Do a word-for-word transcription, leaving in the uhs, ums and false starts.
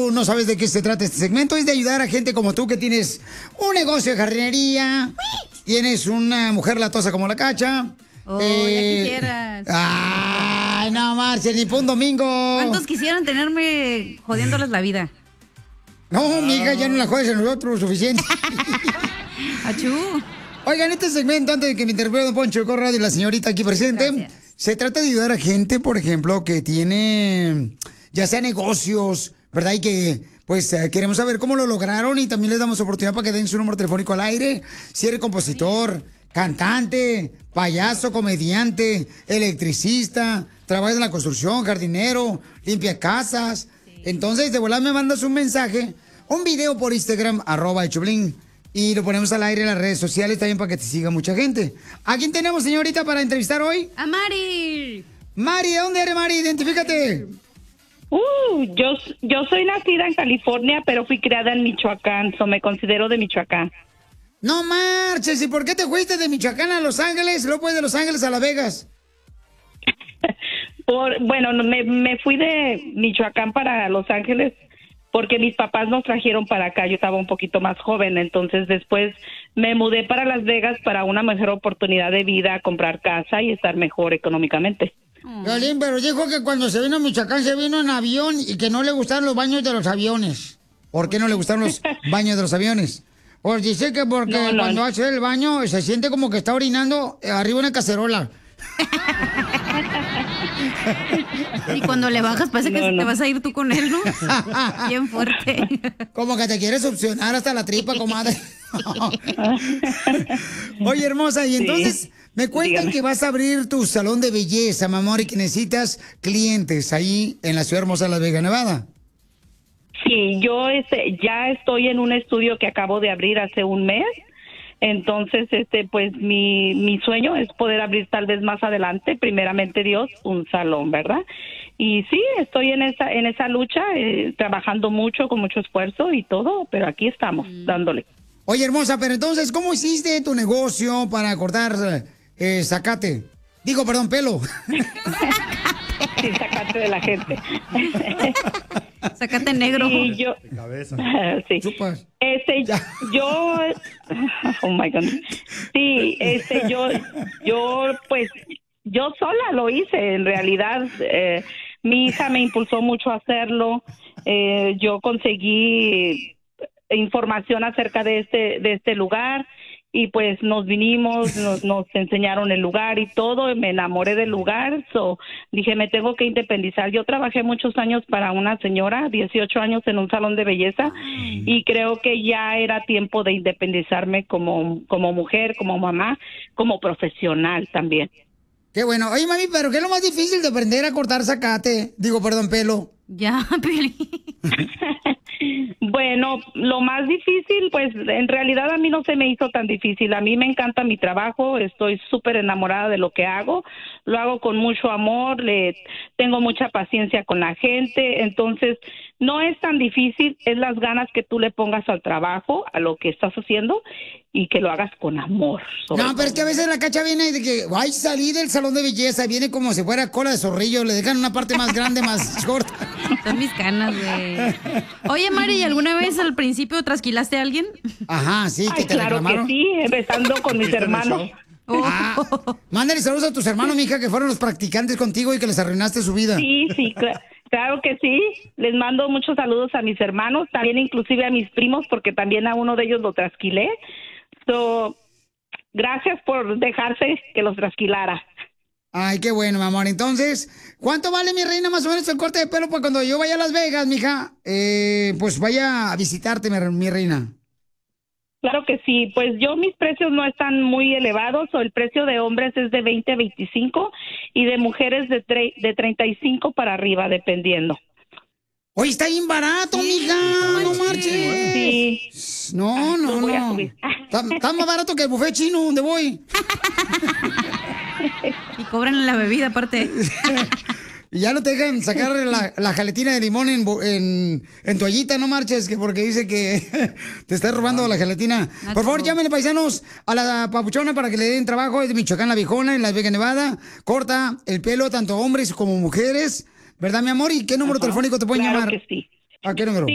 tú no sabes de qué se trata este segmento, es de ayudar a gente como tú que tienes un negocio de jardinería, tienes una mujer latosa como la Cacha. Oh, eh... ya quisieras. Ay, no marches, ni por un domingo. ¿Cuántos quisieran tenerme jodiéndoles la vida? No, mija, ya no la jodes a nosotros, suficiente. Achú. Oigan, este segmento, antes de que me interprete Don Poncho de Corrado y la señorita aquí presente, gracias, se trata de ayudar a gente, por ejemplo, que tiene, ya sea negocios, ¿verdad? Y que, pues, eh, queremos saber cómo lo lograron y también les damos oportunidad para que den su número telefónico al aire. Si eres compositor, cantante, payaso, comediante, electricista, trabajas en la construcción, jardinero, limpia casas. Sí. Entonces, de volada me mandas un mensaje, un video por Instagram, arroba el Choplin, y lo ponemos al aire en las redes sociales también para que te siga mucha gente. ¿A quién tenemos, señorita, para entrevistar hoy? A Mari. Mari, ¿de dónde eres, Mari? Identifícate. Uh, yo, yo soy nacida en California, pero fui criada en Michoacán, so me considero de Michoacán. No marches, ¿y por qué te fuiste de Michoacán a Los Ángeles y luego pues de Los Ángeles a Las Vegas? Por, bueno, me, me fui de Michoacán para Los Ángeles porque mis papás nos trajeron para acá. Yo estaba un poquito más joven, entonces después me mudé para Las Vegas para una mejor oportunidad de vida, comprar casa y estar mejor económicamente. Violín, pero dijo que cuando se vino a Michoacán se vino en avión y que no le gustaron los baños de los aviones. ¿Por qué no le gustaron los baños de los aviones? Pues dice que porque no, no, cuando no. hace el baño se siente como que está orinando arriba de una cacerola. Y cuando le bajas parece no, que no. te vas a ir tú con él, ¿no? Bien fuerte. Como que te quieres opcionar hasta la tripa, comadre. Oye, hermosa, y entonces sí. me cuentan Dígame. que vas a abrir tu salón de belleza, mi amor, y que necesitas clientes ahí en la ciudad hermosa de Las Vegas, Nevada. Sí, yo este, ya estoy en un estudio que acabo de abrir hace un mes. Entonces, este, pues mi, mi sueño es poder abrir tal vez más adelante, primeramente Dios, un salón, ¿verdad? Y sí, estoy en esa, en esa lucha, eh, trabajando mucho, con mucho esfuerzo y todo, pero aquí estamos, mm. dándole. Oye, hermosa, pero entonces, ¿cómo hiciste tu negocio para cortar eh, zacate? Digo, perdón, pelo. Sí, zacate de la gente. Zacate negro. Sí, yo, de cabeza. Sí. Chupas. Este, ya. yo, oh my God. Sí, este, yo, yo, pues, yo sola lo hice, en realidad. Eh, mi hija me impulsó mucho a hacerlo. Eh, yo conseguí información acerca de este, de este lugar. Y pues nos vinimos, nos, nos enseñaron el lugar y todo, y me enamoré del lugar, so dije, me tengo que independizar. Yo trabajé muchos años para una señora, dieciocho años en un salón de belleza, y creo que ya era tiempo de independizarme como, como mujer, como mamá, como profesional también. Qué bueno. Oye, mami, ¿pero qué es lo más difícil de aprender a cortar zacate? Digo, perdón, pelo. Ya, Peli. Bueno, lo más difícil, pues en realidad a mí no se me hizo tan difícil. A mí me encanta mi trabajo, estoy súper enamorada de lo que hago, lo hago con mucho amor, le tengo mucha paciencia con la gente, entonces no es tan difícil, es las ganas que tú le pongas al trabajo, a lo que estás haciendo y que lo hagas con amor. No, pero todo. Es que a veces la Cacha viene de que, ay, salí del salón de belleza, viene como si fuera cola de zorrillo, le dejan una parte más grande, más corta. Son mis canas, güey. Oye, Mari, ¿alguna vez al principio trasquilaste a alguien? Ajá, sí, que Ay, te claro reclamaron. Que sí, empezando con mis hermanos. Oh. Ah, mándale saludos a tus hermanos, mija, que fueron los practicantes contigo y que les arruinaste su vida. Sí, sí, claro. Claro que sí, les mando muchos saludos a mis hermanos, también inclusive a mis primos, porque también a uno de ellos lo trasquilé. So, gracias por dejarse que los trasquilara. Ay, qué bueno, mi amor. Entonces, ¿cuánto vale, mi reina, más o menos el corte de pelo para cuando yo vaya a Las Vegas, mija? Eh, pues vaya a visitarte, mi, mi reina. Claro que sí, pues yo mis precios no están muy elevados, o el precio de hombres es de veinte a veinticinco y de mujeres de, tre- de treinta y cinco para arriba, dependiendo. Oye, está bien barato, sí, mija, no marches. Sí. No, no, voy no. Está, está más barato que el buffet chino donde voy. Y cobran la bebida aparte. Y ya no te dejan sacar la, la jaletina de limón en, en, en toallita, no marches, que porque dice que te estás robando la gelatina. Por favor, llámenle, paisanos, a la papuchona para que le den trabajo. Es de Michoacán, La Viejona, en Las Vegas, Nevada. Corta el pelo, tanto hombres como mujeres. ¿Verdad, mi amor? ¿Y qué número Ajá. telefónico te pueden claro llamar? Que sí. ¿A qué número?